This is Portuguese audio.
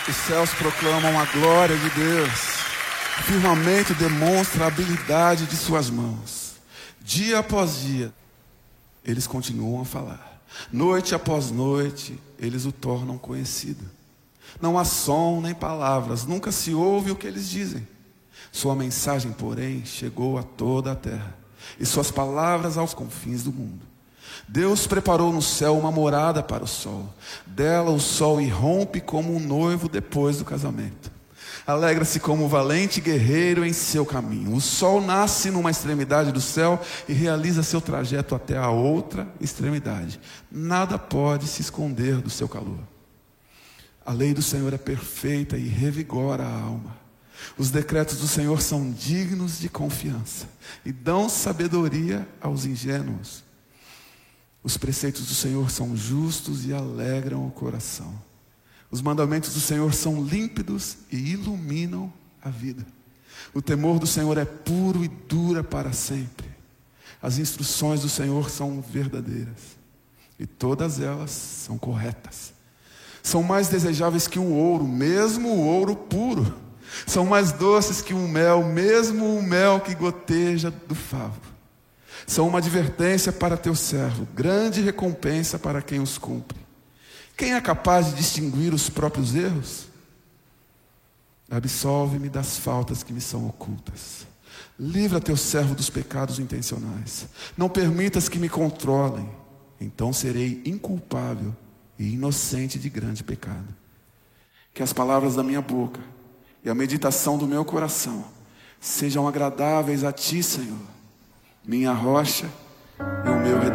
Os céus proclamam a glória de Deus. O firmamento demonstra a habilidade de suas mãos. Dia após dia, eles continuam a falar. Noite após noite, eles o tornam conhecido. Não há som nem palavras, nunca se ouve o que eles dizem. Sua mensagem, porém, chegou a toda a terra, e suas palavras aos confins do mundo. Deus preparou no céu uma morada para o sol. Dela o sol irrompe como um noivo depois do casamento. Alegra-se como um valente guerreiro em seu caminho. O sol nasce numa extremidade do céu e realiza seu trajeto até a outra extremidade. Nada pode se esconder do seu calor. A lei do Senhor é perfeita e revigora a alma. Os decretos do Senhor são dignos de confiança e dão sabedoria aos ingênuos. Os preceitos do Senhor são justos e alegram o coração. Os mandamentos do Senhor são límpidos e iluminam a vida. O temor do Senhor é puro e dura para sempre. As instruções do Senhor são verdadeiras e todas elas são corretas. São mais desejáveis que o ouro, mesmo o ouro puro. São mais doces que o mel, mesmo o mel que goteja do favo. São uma advertência para teu servo, grande recompensa para quem os cumpre. Quem é capaz de distinguir os próprios erros? Absolve-me das faltas que me são ocultas. Livra teu servo dos pecados intencionais. Não permitas que me controlem. Então serei inculpável e inocente de grande pecado. Que as palavras da minha boca e a meditação do meu coração sejam agradáveis a ti, Senhor, minha rocha e o meu redentor.